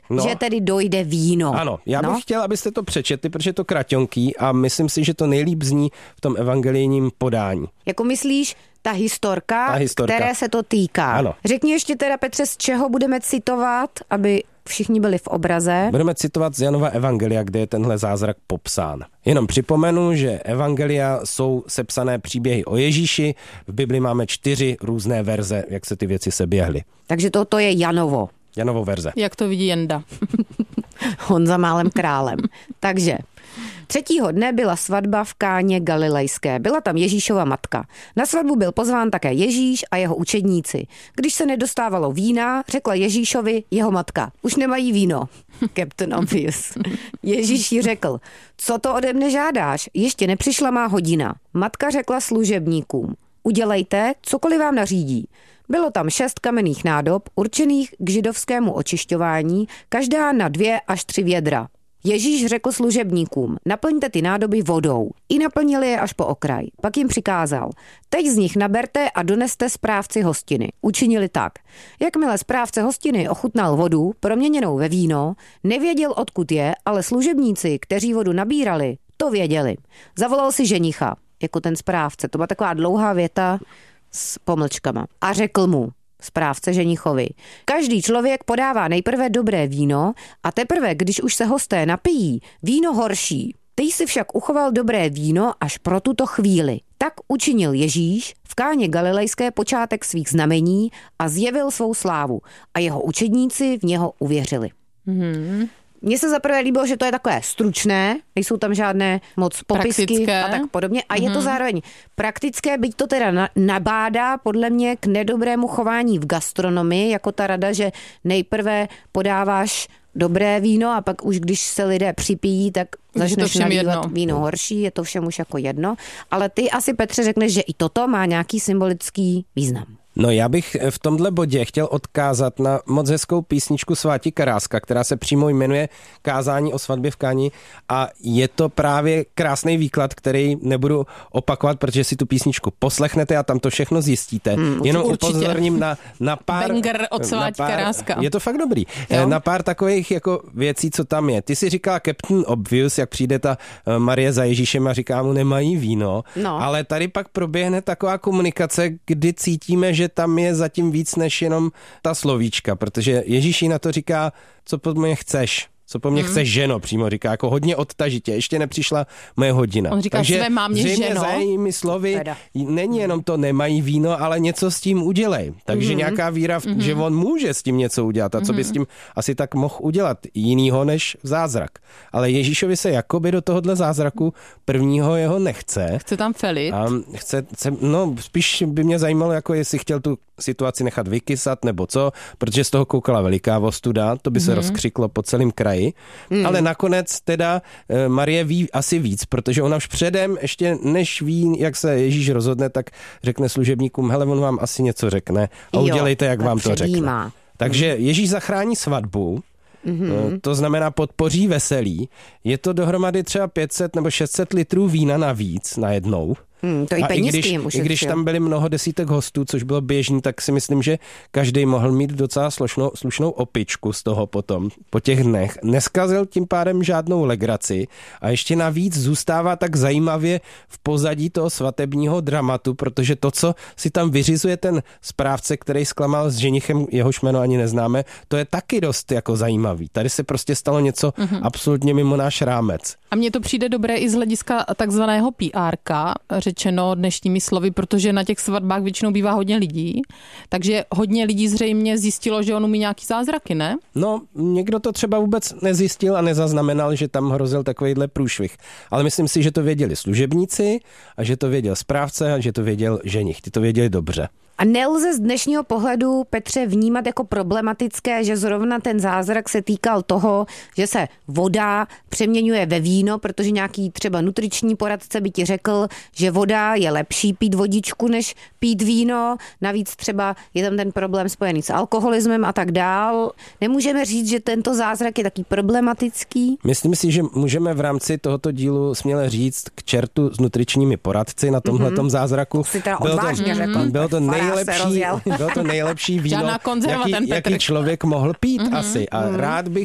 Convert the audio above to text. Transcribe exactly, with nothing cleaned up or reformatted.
no. že tedy dojde víno. Ano, já bych no. chtěl, abyste to přečetli, protože je to kraťonký a myslím si, že to nejlíp zní v tom evangelijním podání. Jako myslíš, ta historka, ta historka, které se to týká. Ano. Řekni ještě teda, Petře, z čeho budeme citovat, aby všichni byli v obraze. Budeme citovat z Janova evangelia, kde je tenhle zázrak popsán. Jenom připomenu, že evangelia jsou sepsané příběhy o Ježíši. V Bibli máme čtyři různé verze, jak se ty věci seběhly. Takže toto je Janovo. Janovo verze. Jak to vidí Jenda. Honza málem králem. Takže třetího dne byla svatba v Káně Galilejské. Byla tam Ježíšova matka. Na svatbu byl pozván také Ježíš a jeho učedníci. Když se nedostávalo vína, řekla Ježíšovi jeho matka: už nemají víno. Captain Obvious. Ježíš jí řekl: co to ode mne žádáš? Ještě nepřišla má hodina. Matka řekla služebníkům: udělejte, cokoliv vám nařídí. Bylo tam šest kamenných nádob, určených k židovskému očišťování, každá na dvě až tři vědra. Ježíš řekl služebníkům: naplňte ty nádoby vodou. I naplnili je až po okraj. Pak jim přikázal: teď z nich naberte a doneste správci hostiny. Učinili tak. Jakmile správce hostiny ochutnal vodu, proměněnou ve víno, nevěděl, odkud je, ale služebníci, kteří vodu nabírali, to věděli. Zavolal si ženicha, jako ten správce. To byla taková dlouhá věta s pomlčkama. A řekl mu, správce ženichovi: každý člověk podává nejprve dobré víno a teprve, když už se hosté napijí, víno horší. Ty jsi však uchoval dobré víno až pro tuto chvíli. Tak učinil Ježíš v Káně Galilejské počátek svých znamení a zjevil svou slávu a jeho učedníci v něho uvěřili. Mm-hmm. Mně se zaprvé líbilo, že to je takové stručné, nejsou tam žádné moc popisky praktické. A tak podobně. A mm-hmm. je to zároveň praktické, byť to teda na, nabádá podle mě k nedobrému chování v gastronomii, jako ta rada, že nejprve podáváš dobré víno a pak už když se lidé připijí, tak začneš nalívat víno horší, je to všem už jako jedno. Ale ty asi, Petře, řekneš, že i toto má nějaký symbolický význam. No já bych v tomhle bodě chtěl odkázat na moc hezkou písničku Sváti Karáska, která se přímo jmenuje Kázání o svatbě v Káni a je to právě krásný výklad, který nebudu opakovat, protože si tu písničku poslechnete a tam to všechno zjistíte. Hmm, Jenom určitě. upozorním na, na pár... Banger od Sváti Karáska. Je to fakt dobrý. Jo? Na pár takových jako věcí, co tam je. Ty si říkala Captain Obvious, jak přijde ta Marie za Ježíšem a říká mu nemají víno, no. Ale tady pak proběhne taková komunikace, kdy cítíme, že tam je zatím víc než jenom ta slovíčka, protože Ježíš jí na to říká: co po mně chceš, co po mně hmm. chceš, ženo, přímo říká, jako hodně odtažitě, ještě nepřišla moje hodina. On říká Takže své mámě ženo. za jejími slovy teda. Není jenom to nemají víno, ale něco s tím udělej. Takže hmm. nějaká víra, v, hmm. že on může s tím něco udělat a co by s tím asi tak mohl udělat jinýho než zázrak. Ale Ježíšovi se jakoby do tohohle zázraku prvního jeho nechce. Chce tam felit. A chce, chce, no spíš by mě zajímalo, jako jestli chtěl tu situaci nechat vykysat nebo co, protože z toho koukala veliká ostuda, to by se hmm. rozkřiklo po celém kraji. Hmm. Ale nakonec teda Marie ví asi víc, protože ona už předem, ještě než ví, jak se Ježíš rozhodne, tak řekne služebníkům: hele, on vám asi něco řekne a udělejte, jak jo, vám to řekne. Takže Ježíš zachrání svatbu, mm-hmm. to znamená podpoří veselí. Je to dohromady třeba pět set nebo šest set litrů vína navíc najednou. Hmm, to i, i když, i když tam byly mnoho desítek hostů, což bylo běžný, tak si myslím, že každý mohl mít docela slušnou, slušnou opičku z toho potom, po těch dnech. Neskazil tím pádem žádnou legraci a ještě navíc zůstává tak zajímavě v pozadí toho svatebního dramatu, protože to, co si tam vyřizuje ten správce, který zklamal s ženichem, jehož jméno ani neznáme, to je taky dost jako zajímavý. Tady se prostě stalo něco mm-hmm. absolutně mimo náš rámec. A mně to přijde dobré i z hlediska takzvaného P R ka, řečeno dnešními slovy, protože na těch svatbách většinou bývá hodně lidí, takže hodně lidí zřejmě zjistilo, že on umí nějaký zázraky, ne? No, někdo to třeba vůbec nezjistil a nezaznamenal, že tam hrozil takovejhle průšvih. Ale myslím si, že to věděli služebníci a že to věděl správce a že to věděl ženich. Ty to věděli dobře. A nelze z dnešního pohledu, Petře, vnímat jako problematické, že zrovna ten zázrak se týkal toho, že se voda přeměňuje ve víno, protože nějaký třeba nutriční poradce by ti řekl, že voda je lepší pít vodičku, než pít víno. Navíc třeba je tam ten problém spojený s alkoholismem a tak dál. Nemůžeme říct, že tento zázrak je taky problematický? Myslím si, že můžeme v rámci tohoto dílu směle říct k čertu s nutričními poradci na tomhletom mm-hmm. zázraku. Jsi teda odvážně byl to, řekl. Byl to nejlepší, bylo to nejlepší víno, jaký, jaký člověk mohl pít mm-hmm. asi. A mm-hmm. rád bych